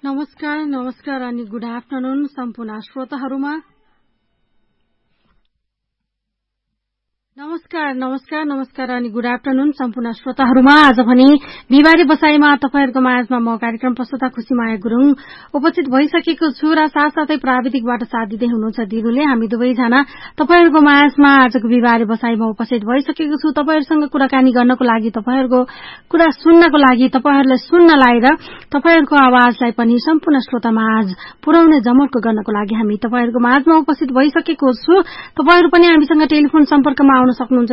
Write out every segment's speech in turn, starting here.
नमस्कार अनि good afternoon सम्पूर्ण श्रोताहरूमा। नमस्कार अनि गुड आफ्टरनुन सम्पूर्ण श्रोताहरूमा। आज पनि बिहिबारे बसाईमा तपाईहरुको माझमा म कार्यक्रम प्रस्तुता खुशीमाया गुरुङ उपस्थित भइसकेको छु र साथसाथै प्राविधिकबाट साथ दिँदै हुनुहुन्छ दिनुले। हामी दुवैजना तपाईहरुको माझमा आजको बिहिबारे बसाईमा उपस्थित भइसकेको छु। तपाईहरुसँग कुराकानी गर्नको लागि, तपाईहरुको कुरा सुन्नको लागि, तपाईहरुले सुन्नलाई र तपाईहरुको आवाजलाई पनि सम्पूर्ण श्रोतामाझ पुर्याउने जमर्को गर्नको लागि हामी तपाईहरुको माझमा उपस्थित भइसकेको छु। तपाईहरु पनि हामीसँग टेलिफोन सम्पर्कमा आउन सक्नुहुन्छ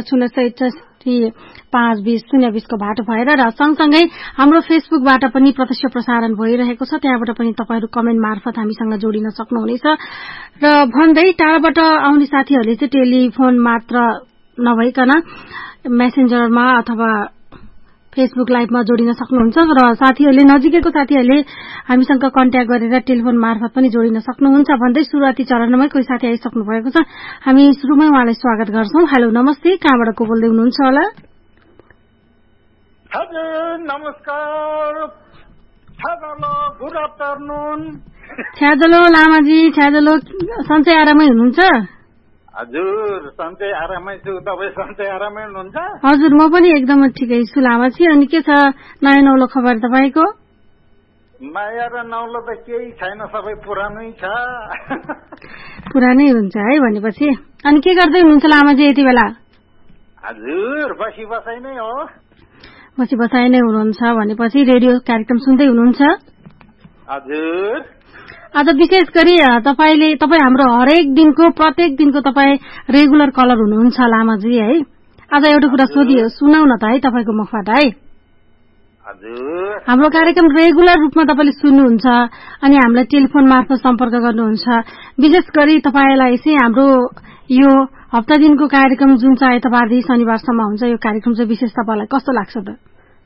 066520 को बाटो भएर र सँगसँगै हाम्रो फेसबुकबाट पनि प्रत्यक्ष प्रसारण भइरहेको छ। त्यहाँबाट पनि तपाईहरु कमेन्ट मार्फत हामीसँग जोडिन सक्नुहुनेछ। र भन्दै टाढाबाट आउने साथीहरूले चाहिँ टेलिफोन मात्र नभइकन मेसेन्जरमा अथवा फेसबुक लाइभमा जोडिन सक्नुहुन्छ र साथीहरूले नजिकैको साथीहरूले हामीसँग कन्ट्याक्ट गरेर टेलिफोन मार्फत पनि जोडिन सक्नुहुन्छ। भन्दै सुरुवाती चरणमै कोही साथी आइसक्नु भएको छ। हामी सुरुमै उहाँलाई स्वागत गर्छौं। हेलो, नमस्ते, कहाँबाट को बोल्दै हुनुहुन्छ होला? हजुर नमस्कार, गुड आफ्टरनुन। छ्याजलो लामाजी, छ्याजलो, सन्चै आरामै हुनुहुन्छ? हजुर सन्चै आरामै छु। तपाईँ सन्चै आरामै हुनुहुन्छ? हजुर, म पनि एकदम ठिकै छु लामाजी। अनि के छ नयाँ नौलो खबर तपाईँको? नयाँ र नौलो त केही छैन, सबै पुरानै छ। पुरानै हुन्छ है भनेपछि। अनि के गर्दै हुनुहुन्छ लामाजी यति बेला? हजुर बसी बसाइ नै हो। बसी बसाइ नै हुनुहुन्छ भनेपछि रेडियो कार्यक्रम सुन्दै हुनुहुन्छ? हजुर। आज विशेष गरी तपाईँ हाम्रो हरेक दिनको प्रत्येक दिनको तपाईँ रेगुलर कलर हुनुहुन्छ लामाजी है। आज एउटा कुरा सोधियो, सुनाउ न त है तपाईँको मुखबाट है। हजुर। हाम्रो कार्यक्रम रेगुलर रूपमा तपाईँले सुन्नुहुन्छ अनि हामीलाई टेलिफोन मार्फत सम्पर्क गर्नुहुन्छ। विशेष गरी तपाईँलाई चाहिँ हाम्रो यो हप्ता दिनको कार्यक्रम जुन चाहिँ आइतबारदेखि शनिबारसम्म हुन्छ, यो कार्यक्रम चाहिँ विशेष तपाईँलाई कस्तो लाग्छ त?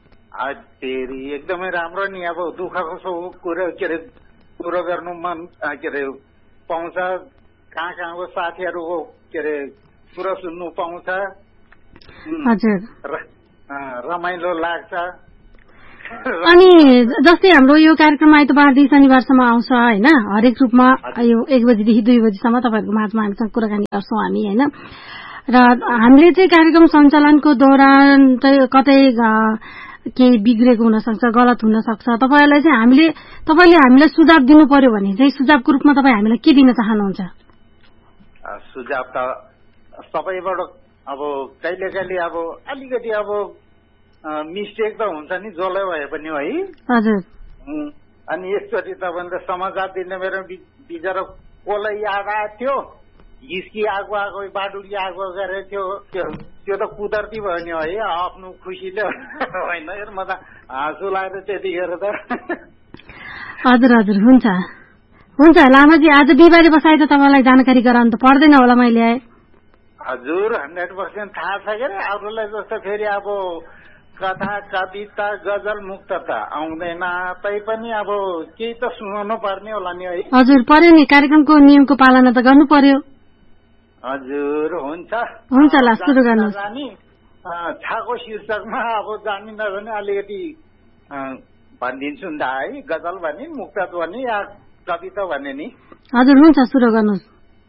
एकदमै राम्रो नि। अब दुःखको कुरो गर्नु मन पाउँछ, कहाँको साथीहरूको कुरो सुन्नु पाउँछ। हजुर, रमाइलो लाग्छ। अनि जस्तै हाम्रो यो कार्यक्रम आइतबारदेखि शनिबारसम्म आउँछ होइन, हरेक रूपमा यो 1 बजीदेखि 2 बजीसम्म तपाईँहरूको माझमा हामीसँग कुराकानी गर्छौँ हामी होइन। र हामीले चाहिँ कार्यक्रम सञ्चालनको दौरान चाहिँ कतै केही बिग्रेको हुन सक्छ, गलत हुन सक्छ। तपाईलाई चाहिँ तपाईले हामीलाई सुझाव दिनु पर्यो भने चाहिँ सुझावको रूपमा तपाईँ हामीलाई के दिन चाहनुहुन्छ? सुझाव त सबैबाट अब कहिले अब अलिकति अब मिस्टेक त हुन्छ नि, जसलाई भए पनि है। हजुर। अनि एकचोटि तपाईँले समाचार दिने मेरो बिचरा कसलाई याद आएको थियो, हिस्की आगो बाटुली आगो गरेको थियो, त्यो त कुदरती भयो नि है, आफ्नो खुसीले होइन। म त हाँसो लाग्यो त्यतिखेर त। हजुर हजुर, हुन्छ लामाजी। आज बिहिबारे बसाइ त तपाईँलाई जानकारी गराउनु त पर्दैन होला मैले? हजुर 100% थाहा छ के अरे। अरूलाई जस्तो फेरि अब कथा कविता गजल मुक्त त आउँदैन, तैपनि अब केही त सुनाउनु पर्ने होला नि है। हजुर, पर्यो नि, कार्यक्रमको नियमको पालना त गर्नु पर्यो। हजुर हुन्छ ल, सुरु गर्नुहोस्। छाको शीर्षकमा अब जानी नजाने अलिकति भनिदिन्छु नि त है। गजल भने, मुक्तक भने या कविता भने नि? हजुर हुन्छ, सुरु गर्नुहोस्।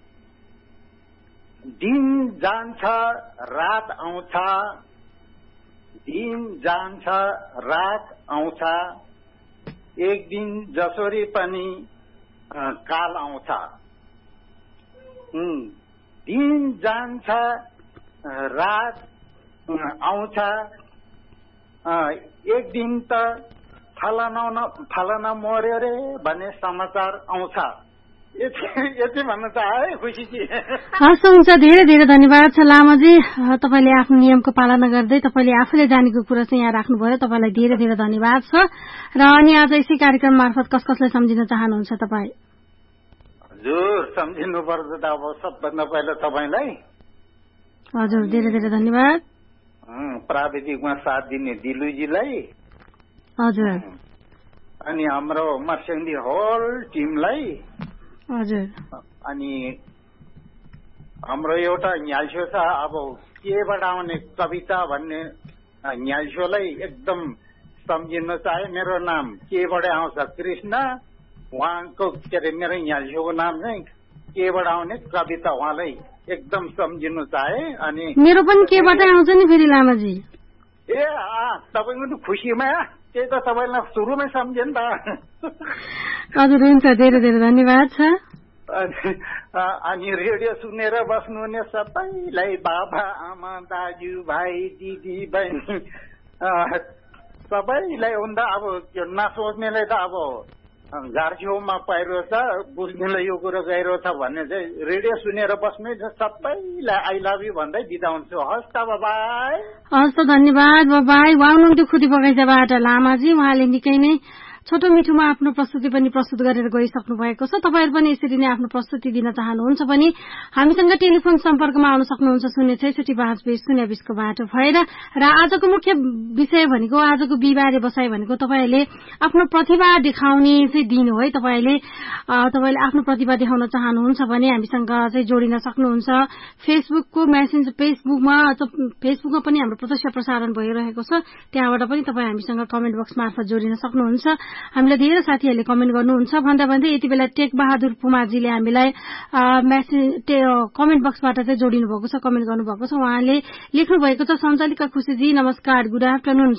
दिन जान्छ रात आउँछ, दिन जान्छ रात आउँछ, एक दिन जसरी पनि काल आउँछ। दिन जान्छ रात आउँछ, एक दिन त फलाना मर्यो रे भन्ने समाचार आउँछ। यति भन्न चाहे खुसीजी। हस्, हुन्छ, धेरै धेरै धन्यवाद छ लामाजी। तपाईँले आफ्नो नियमको पालना गर्दै तपाईँले आफूले जानेको कुरा चाहिँ यहाँ राख्नुभयो। तपाईँलाई धेरै धेरै धन्यवाद छ। र अनि आज यसै कार्यक्रम मार्फत कसलाई सम्झिन चाहनुहुन्छ तपाईँ? हजुर, सम्झिनु पर्छ त अब सबभन्दा पहिला तपाईँलाई। हजुर, धेरै धेरै धन्यवाद। प्राविधिकमा साथ दिने दिलुजीलाई। हजुर। अनि हाम्रो मर्स्याङ्दी होल टिमलाई। हजुर। अनि हाम्रो एउटा न्याल्सो छ, अब केबाट आउने कविता भन्ने न्याल्सोलाई एकदम सम्झिन चाहे। मेरो नाम केबाट आउँछ, कृष्ण उहाँको के अरे मेरो यहाँ लेखेको नाम चाहिँ केबाट आउने कविता उहाँलाई एकदम सम्झिनु चाहे। अनि मेरो पनि केबाट आउँछ नि फेरि लामाजी। ए तपाईँको त खुसीमा त्यही त तपाईँलाई सुरुमै सम्झे नि त। हजुर हुन्छ, धेरै धेरै धन्यवाद छ। अनि रेडियो सुनेर बस्नुहुने सबैलाई बाबा आमा दाजु भाइ दिदी बहिनी सबैलाई हुँदा अब नसोच्नेलाई त अब घर छेउमा पहिरो छ, बुझ्नेलाई यो कुरो गहिरो छ भन्ने चाहिँ रेडियो सुनेर बस्नु सबैलाई आई लभ यू भन्दै बिदा हुन्छु। हस् त बाबाई। हस् त धन्यवाद बाबाई। उहाँ हुनुहुन्थ्यो खुदी बगैँचाबाट लामाजी। उहाँले निकै नै छोटो मिठोमा आफ्नो प्रस्तुति पनि प्रस्तुत गरेर गइसक्नु भएको छ। तपाईहरु पनि यसरी नै आफ्नो प्रस्तुति दिन चाहनुहुन्छ भने हामीसँग टेलिफोन सम्पर्कमा आउन सक्नुहुन्छ 0665520 को बाटो भएर। र आजको मुख्य विषय भनेको आजको बिहिबारे बसाइ भनेको तपाईहरुले आफ्नो प्रतिभा देखाउने चाहिँ दिन हो है। तपाईले आफ्नो प्रतिभा देखाउन चाहनुहुन्छ भने हामीसँग चाहिँ जोडिन सक्नुहुन्छ। फेसबुकको मेसेन्जर फेसबुकमा पनि हाम्रो प्रत्यक्ष प्रसारण भइरहेको छ, त्यहाँबाट पनि तपाई हामीसँग कमेन्ट बक्स मार्फत जोडिन सक्नुहुन्छ। हामीलाई धेरै साथीहरूले कमेन्ट गर्नुहुन्छ। भन्दा भन्दै यति बेला टेक बहादुर पुमाजीले हामीलाई कमेन्ट बक्सबाट चाहिँ जोडिनु भएको छ, कमेन्ट गर्नुभएको छ। उहाँले लेख्नु भएको छ, सञ्चालिका खुशीजी नमस्कार, गुड आफ्टरनुन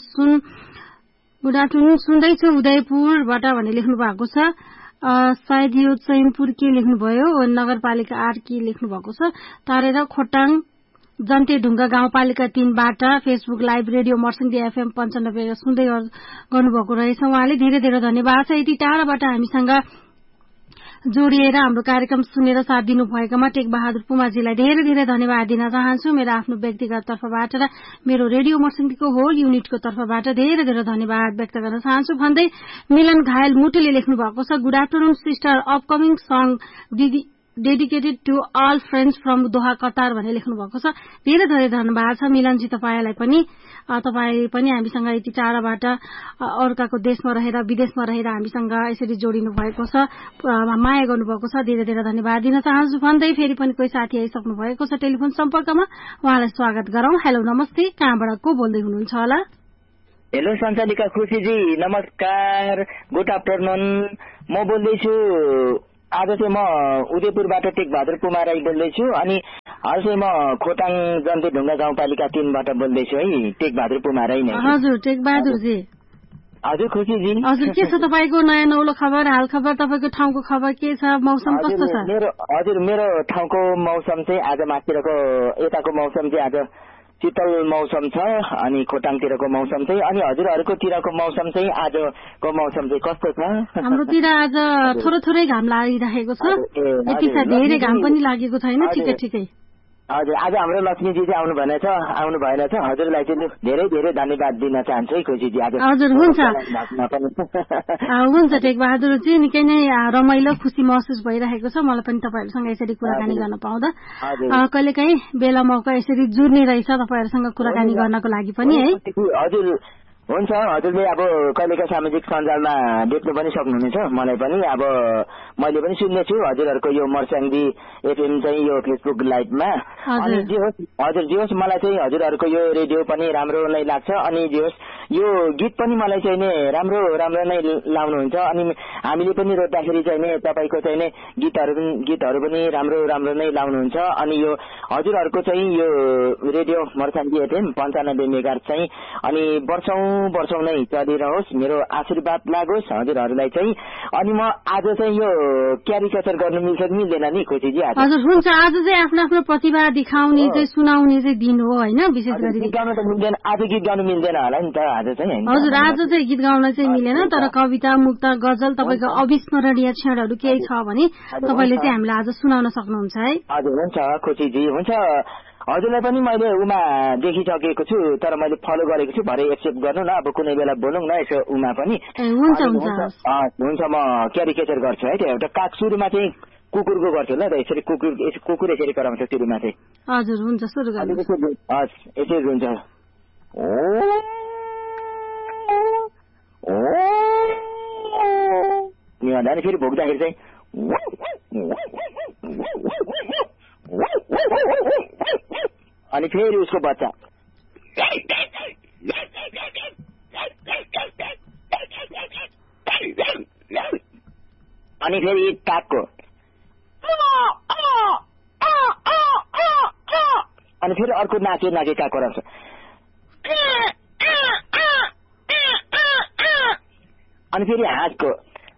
सुन्दैछु उदयपुरबाट भन्ने लेख्नु भएको छ। सायद यो चैनपुर के लेख्नुभयो, नगरपालिका 8 के लेख्नु भएको छ। तारेर खोटाङ जन्ते ढुङ्गा गाउँपालिका 3 बाट फेसबुक लाइभ रेडियो मर्सिङदी एफएम 95 सुन्दै गर्नुभएको रहेछ। उहाँले धेरै धेरै धन्यवाद छ। यति टाढाबाट हामीसँग जोडिएर हाम्रो कार्यक्रम सुनेर साथ दिनु भएकोमा टेक बहादुर पुमाजीलाई धेरै धेरै धन्यवाद दिन चाहन्छु। मेरो आफ्नो व्यक्तिगत तर्फबाट र मेरो रेडियो मर्सिङदीको होल युनिटको तर्फबाट धेरै धेरै धन्यवाद व्यक्त गर्न चाहन्छु भन्दै मिलन घायल मुटुले लेख्नु भएको छ, good afternoon sister, upcoming song दिदी dedicated to all friends from Doha Qatar भनेर लेख्नु भएको छ। धेरै धेरै धन्यवाद छ मिलनजी तपाईलाई पनि। तपाई पनि हामीसँग यति टाढाबाट अर्काको देशमा रहेर विदेशमा रहेर हामीसँग यसरी जोडिनु भएको छ, माया गर्नुभएको छ। धेरै धेरै धन्यवाद दिन चाहन्छु भन्दै फेरि पनि कोही साथी आइसक्नु भएको छ टेलिफोन सम्पर्कमा। उहाँलाई स्वागत गरौं। हेलो नमस्ते, कहाँबाट को बोल्दै हुनुहुन्छ होला? हेलो सञ्चालिका खुशीजी नमस्कार, गुड आफ्टरनुन। म बोल्दैछु, आज चाहिँ म उदयपुरबाट टेक बहादुर पुमा राई बोल्दैछु। अनि हाल चाहिँ म खोटाङ जन्ते ढुङ्गा गाउँपालिका 3 बाट बोल्दैछु है, टेक बहादुर पुमा राई नै। हजुर टेक बहादुरजी। हजुर खुशीजी। हजुर के छ तपाईको नयाँ नौलो खबर, हाल खबर, तपाईको ठाउँको खबर के छ, मौसम कस्तो छ? मेरो ठाउँको मौसम चाहिँ आज माथितिरको यताको मौसम चाहिँ आज शीतल मौसम छ। अनि खोटाङतिरको मौसम चाहिँ, अनि हजुरहरूको तिरको मौसम चाहिँ आजको मौसम चाहिँ कस्तो छ? हाम्रोतिर आज थोरै थोरै घाम लागिरहेको छ, यति धेरै घाम पनि लागेको छैन, ठिकै ठिकै। हजुर, आज हाम्रो लक्ष्मीजी चाहिँ आउनु भएन छ। हजुरलाई चाहिँ धेरै धेरै धन्यवाद दिन चाहन्छु है खुशीजी। हजुर हुन्छ हुन्छ टेक बहादुरजी, निकै नै रमाइलो खुसी महसुस भइरहेको छ मलाई पनि तपाईँहरूसँग यसरी कुराकानी गर्न पाउँदा। कहिलेकाहीँ बेला मौका यसरी जुर्ने रहेछ तपाईँहरूसँग कुराकानी गर्नको लागि पनि है। हजुर हुन्छ, हजुरले अब कहिलेकाहीँ सामाजिक सञ्जालमा देख्नु पनि सक्नुहुनेछ, मलाई पनि अब मैले पनि सुन्नेछु हजुरहरूको यो मर्स्याङदी एफएम चाहिँ यो फेसबुक लाइभमा। अनि जे होस् मलाई चाहिँ हजुरहरूको यो रेडियो पनि राम्रो नै लाग्छ। अनि जे होस् यो गीत पनि मलाई चाहिँ नि राम्रो नै लाउनुहुन्छ। अनि हामीले पनि रोज्दाखेरि चाहिँ नि तपाईँको चाहिँ नि गीतहरू पनि राम्रो नै लाउनुहुन्छ। अनि यो हजुरहरूको चाहिँ यो रेडियो मर्स्याङदी एफएम 95 मेगाहर्ज चाहिँ अनि वर्षौं नै चलिरहोस्, मेरो आशीर्वाद लागोस् हजुरहरूलाई चाहिँ। अनि म आज चाहिँ यो क्यारिकेचर गर्नु मिल्छ कि मिल्दैन नि खुशीजी? हजुर हुन्छ, आज चाहिँ आफ्नो प्रतिभा देखाउने चाहिँ सुनाउने चाहिँ दिन हो हैन? विशेष गरी गीत गाउन त मिल्दैन, आज गीत गाउनु मिल्दैन होला नि त आज चाहिँ? हजुर आज चाहिँ गीत गाउन चाहिँ मिलेन, तर कविता मुक्त गजल तपाईँको अविस्मरणीय क्षणहरू केही छ भने तपाईँले चाहिँ हामीलाई आज सुनाउन सक्नुहुन्छ है? हजुर हुन्छ खुशीजी, हुन्छ। हजुरलाई पनि मैले उमा देखिसकेको छु, तर मैले फलो गरेको छु, भरे एक्सेप्ट गर्नु न, अब कुनै बेला बोलौँ न यसो उमा पनि। हुन्छ म क्यारिकेचर गर्छु है। त्यो एउटा काग सुरुमा चाहिँ कुकुरको गर्छु ल, यसरी कुकुर यसरी कराउँछ सुरुमा चाहिँ। हजुर हुन्छ, सुरु गर्नु। हस् यसरी हुन्छ, नि फेरि भोग्दाखेरि चाहिँ अनि फेरि उसको बच्चा अनि फेरि कागको अनि फेरि अर्को नाके नाके काग कराउँछ अनि फेरि हाँसको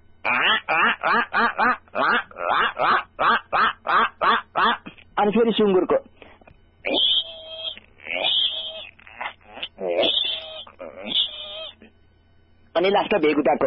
अनि फेरि सुँगुरको अनि लास्ट भेगुटाको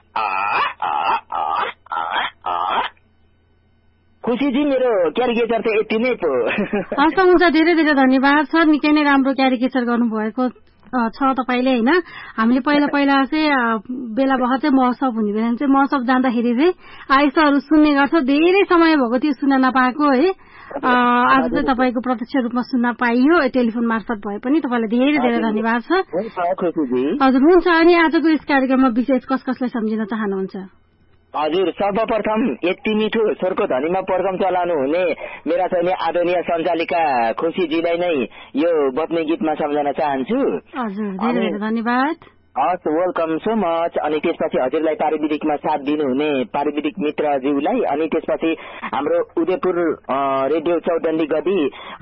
खुसीजी मेरो क्यारिकेचर त यति नै पो। हस् हुन्छ, धेरै धेरै धन्यवाद सर, निकै नै राम्रो क्यारिकेचर गर्नुभएको छ तपाईँले होइन। हामीले पहिला पहिला चाहिँ बेला बखत चाहिँ महोत्सव हुने बेला चाहिँ महोत्सव जाँदाखेरि चाहिँ यस्तोहरू सुन्ने गर्छौँ, धेरै समय भएको थियो सुन्न नपाएको है। आज चाहिँ तपाईँको प्रत्यक्ष रूपमा सुन्न पाइयो टेलिफोन मार्फत भए पनि। तपाईँलाई धेरै धेरै धन्यवाद छ। हजुर हुन्छ। अनि आजको यस कार्यक्रममा विशेष कस कसलाई सम्झिन चाहनुहुन्छ? हजुर सर्वप्रथम यति मिठो स्वरको ध्वनिमा प्रोग्राम चलाउनु हुने मेरा चाहिँ आदरणीय सञ्चालिका खुसीजीलाई नै यो बत्ने गीतमा सम्झन चाहन्छु। हजुर धेरै धेरै धन्यवाद। हस् वेलकम सो मच। अनि त्यसपछि हजुरलाई पारिवारिकमा साथ दिनुहुने पारिवारिक मित्रज्यूलाई, अनि त्यसपछि हाम्रो उदयपुर रेडियो चौडण्डी गदी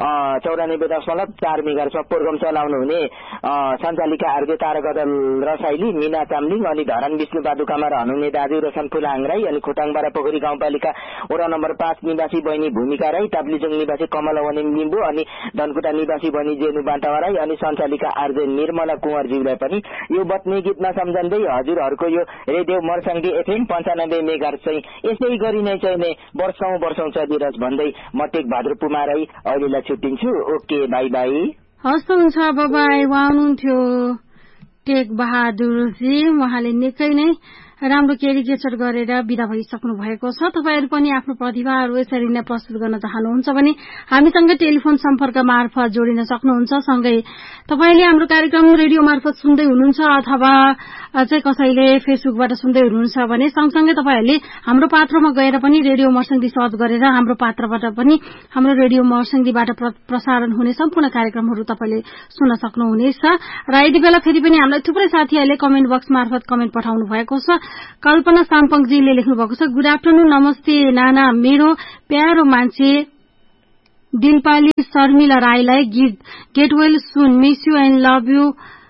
94.4 मेगाहर्जमा प्रोग्राम चलाउनु हुने सञ्चालिका आर्जे तारा गदल रसाइली, मिना चामलिङ, अनि धरान विष्णु बादुकामा रहनुहुने दाजु रोशन फुलाङ राई, अनि खोटाङबारा पोखरी गाउँपालिका वडा नम्बर 5 निवासी बहिनी भूमिका राई, ताप्लिजुङ निवासी कमल अवनी लिम्बू, अनि धनकुटा निवासी बहिनी जेनु बान्टावा राई, अनि सञ्चालिका आर्जे निर्मला कुँवरज्यूलाई पनि यो बत्ने गीतमा सम्झँदै हजुरहरूको यो रेडियो मर्साङ्गी एफएम 95 मेगाहर्ज चाहिँ यसै गरी नै चाहिँ वर्षौं चलिरहन्छ भन्दै म टेक भाद्र पुमा राई अहिलेलाई छुट्टिन्छु। Okay by by. हस् हुन्छ, बाई। उहाँ हुनुहुन्थ्यो टेक बहादुरजी। उहाँले निकै नै राम्रो क्यारिकेचर गरेर विदा भइसक्नु भएको छ। तपाईहरु पनि आफ्नो प्रतिभाहरू यसरी नै प्रस्तुत गर्न चाहनुहुन्छ भने हामीसँग टेलिफोन सम्पर्क मार्फत जोडिन सक्नुहुन्छ। सँगै तपाईले हाम्रो कार्यक्रम रेडियो मार्फत सुन्दै हुनुहुन्छ अथवा चाहिँ कसैले फेसबुकबाट सुन्दै हुनुहुन्छ भने सँगसँगै तपाईहरुले हाम्रो पात्रमा गएर पनि रेडियो मर्सिङदी सर्च गरेर हाम्रो पात्रबाट पनि हाम्रो रेडियो मर्सिङदीबाट प्रसारण हुने सम्पूर्ण कार्यक्रमहरू तपाईले सुन्न सक्नुहुनेछ। र यति बेला फेरि पनि हामीलाई थुप्रै साथीहरूले कमेन्ट बक्स मार्फत कमेन्ट पठाउनु भएको छ। कल्पना साम्पङजीले लेख्नु भएको छ, गुड आफ्टरनुन, नमस्ते नाना, मेरो प्यारो मान्छे दिलपाली शर्मिला राईलाई get well soon, miss you and love you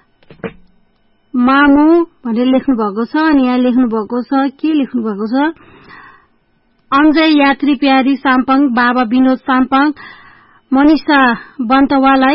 मामु भनेर लेख्नु भएको छ। अनि यहाँ लेख्नु भएको छ, के लेख्नु भएको छ, अञ्जय यात्री प्यारी साम्पङ, बाबा विनोद साम्पङ, मनिषा बन्तवालाई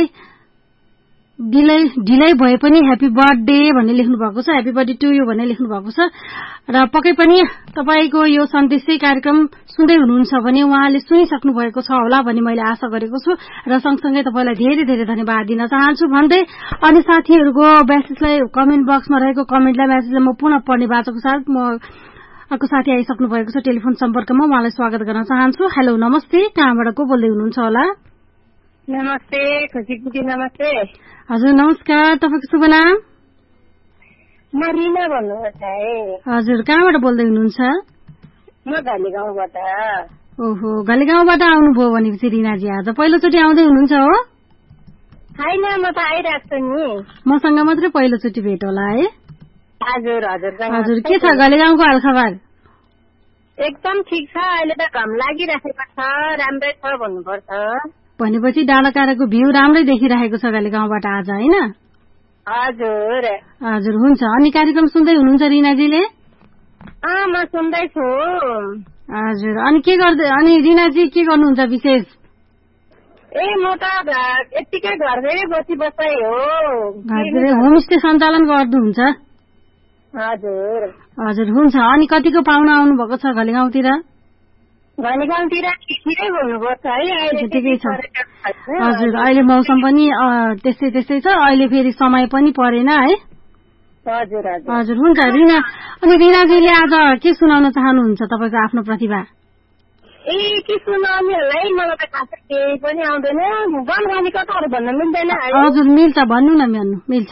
ढिलै भए पनि ह्यापी बर्थडे भन्ने लेख्नु भएको छ। ह्यापी बर्थडे टु यू भन्ने लेख्नु भएको छ। र पक्कै पनि तपाईको यो सन्देशै कार्यक्रम सुन्दै हुनुहुन्छ भने उहाँले सुनिसक्नु भएको छ होला भन्ने मैले आशा गरेको छु। र सँगसँगै तपाईलाई धेरै धेरै धन्यवाद दिन चाहन्छु भन्दै अनि साथीहरूको मेसेजलाई कमेन्ट बक्समा रहेको कमेन्टलाई मेसेजलाई म पुनः पढ्ने बाचाको साथ म अर्को साथी आइसक्नु भएको छ टेलिफोन सम्पर्कमा। उहाँलाई स्वागत गर्न चाहन्छु। हेलो नमस्ते, कहाँबाट को बोल्दै हुनुहुन्छ होला? नमस्ते खुसी, नमस्ते। हजुर नमस्कार, तपाईको शुभ नाम? म रिना भन्नुहुन्छ है। हजुर कहाँबाट बोल्दै हुनुहुन्छ? म घलेगाउँबाट। ओहो, घलेगाउँबाट आउनुभयो भनेपछि रिनाजी आज पहिलोचोटि आउँदै हुनुहुन्छ हो? हैन, म त आइरहेको छु नि। मसँग मात्रै पहिलोचोटि भेट होला है? हजुर हजुर। हजुर के छ घलेगाउँको हालखबर? एकदम ठिक छ, अहिले त घाम लागिरहेको छ, राम्रै छ भन्नुपर्छ। भनेपछि डाँडाकाँडाको भ्यू राम्रै देखिरहेको छ घलेगाउँबाट आज हैन? हजुर हजुर हुन्छ। अनि कार्यक्रम सुन्दै हुनुहुन्छ रिनाजीले? म सुन्दैछु। हजुर अनि के गर्दै, अनि रिनाजी के गर्नुहुन्छ विशेष? म त यतिकै घरमै बसी हो। होमस्टे सञ्चालन गर्नुहुन्छ? हजुर हजुर हुन्छ। अनि कतिको पाहुना आउनु भएको छ घलेगाउँतिर? घलेगाउँतिर ठिकै भन्नुपर्छ है, ठिकै छ। हजुर अहिले मौसम पनि त्यस्तै छ, अहिले फेरि समय पनि परेन है? हजुर हजुर हुन्छ रिना। अनि रिनाजीले आज के सुनाउन चाहनुहुन्छ तपाईँको आफ्नो प्रतिभा? के सुनाउने होला है, मलाई त खासै केही पनि आउँदैन। जनगाली कथाहरू भन्न मिल्दैन? हजुर मिल्छ, भन्नु न मिल्छ।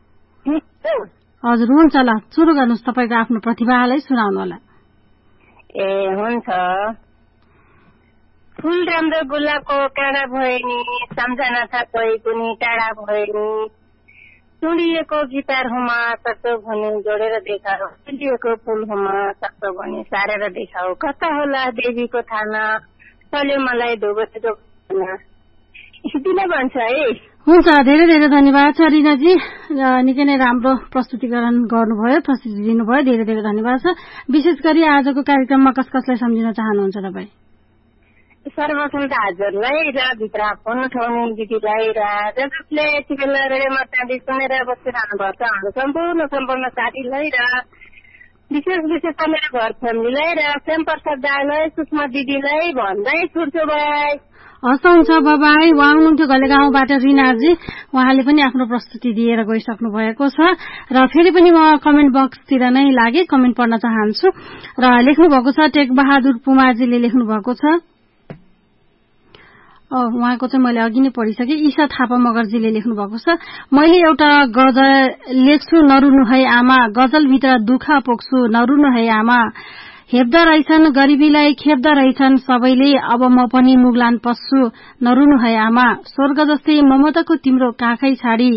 हजुर हुन्छ, ल सुरु गर्नुहोस् तपाईँको आफ्नो प्रतिभालाई सुनाउनु होला। हुन्छ। फूल राम्रो गुलाबको काँडा भयो नि, सम्झना छ कोही कुनी टाढा भयो नि, चुडिएको गिटार हुमा सक्छौ भने जोडेर देखाऊ, चुडिएको फुल हुमा सक्छौ भने सारेर देखाऊ, कता होला देवीको थाना चल्यो मलाई धोबो यति नै भन्छ है। हुन्छ, धेरै धेरै धन्यवाद छ रिनाजी, निकै नै राम्रो प्रस्तुतिकरण गर्नुभयो, प्रस्तुति दिनुभयो, धेरै धेरै धन्यवाद छ। विशेष गरी आजको कार्यक्रममा कस कसलाई सम्झिन चाहनुहुन्छ तपाईँ? सर्वप्रथम त हजुरलाई र भित्र फोन उठाउने दिदीलाई र जसले यति बेला रेडियोमा त्यहाँदेखि सुनेर बसिरहनु भएको छ हाम्रो सम्पूर्ण साथीलाई र विशेष मेरो घर फ्यामिलीलाई र श्यामप्रसाद दालाई, सुषमा दिदीलाई भन्दै छुट्छु भाइ। हस् हुन्छ, बाबाई। उहाँ हुनुहुन्थ्यो घलेगाउँबाट रिनाजी, उहाँले पनि आफ्नो प्रस्तुति दिएर गइसक्नु भएको छ र फेरि पनि म कमेन्ट बक्सतिर नै लागे कमेन्ट पढ्न चाहन्छु र लेख्नु भएको छ टेक बहादुर पुमाजीले लेख्नु भएको छ। उहाँको चाहिँ मैले अघि नै पढिसकेँ। ईशा थापा मगरजीले लेख्नु भएको छ, मैले एउटा गजल लेख्छु नरुनु है आमा, गजलभित्र दुःख पोख्छु नरुनु है आमा, हेप्दा रहेछन् गरिबीलाई खेप्दा रहेछन् सबैले, अब म पनि मुगलान पस्छु नरुनु है आमा, स्वर्ग जस्तै ममताको तिम्रो काखै छाडी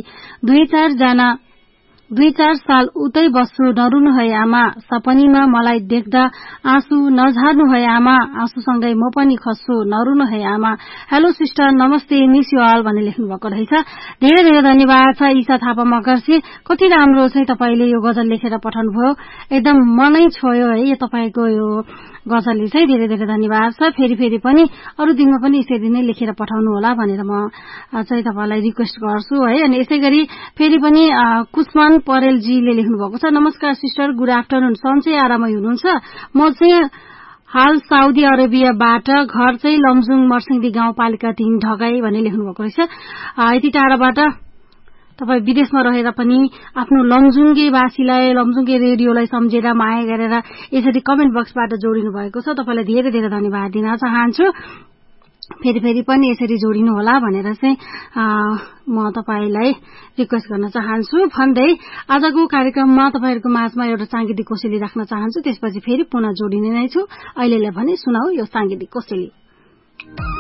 2-4 साल उतै बस्छु नरुनु है आमा, सपनीमा मलाई देख्दा आँसु नझार्नु है आमा, आँसुसँगै म पनि खस्छु नरुनु है आमा। हेलो सिस्टर, नमस्ते, मिस यु अल भन्ने लेख्नु भएको रहेछ। धेरै धेरै धन्यवाद छ ईशा थापा मगरजी। कति राम्रो चाहिँ तपाईँले यो गजल लेखेर पठाउनु भयो, एकदम मनै छोयो है यो तपाईँको यो गजलले चाहिँ। धेरै धेरै धन्यवाद छ। फेरि पनि अरू दिनमा पनि यसरी नै लेखेर पठाउनु होला भनेर म चाहिँ तपाईँलाई रिक्वेस्ट गर्छु है। अनि यसै गरी फेरि पनि कुसमान परेलजीले लेख्नु भएको छ, नमस्कार सिस्टर, गुड आफ्टरनुन, सन्चै आरामै हुनुहुन्छ? म चाहिँ हाल साउदी अरेबियाबाट, घर चाहिँ लमजुङ मर्सिङदी गाउँपालिका 3 ढगाई भन्ने लेख्नु भएको रहेछ। यति टाढाबाट तपाईँ विदेशमा रहेर पनि आफ्नो लमजुङ्गेवासीलाई, लमजुङ्गे रेडियोलाई सम्झेर माया गरेर यसरी कमेन्ट बक्सबाट जोडिनु भएको छ। तपाईँलाई धेरै धेरै धन्यवाद दिन चाहन्छु। फेरि पनि यसरी जोडिनु होला भनेर चाहिँ म तपाईँलाई रिक्वेस्ट गर्न चाहन्छु भन्दै आजको कार्यक्रममा तपाईँहरूको माझमा एउटा सांगीतिक कोसेली राख्न चाहन्छु। त्यसपछि फेरि पुनः जोडिने नै छु। अहिलेलाई भने सुनाऊ यो सांगीतिक कोसेली।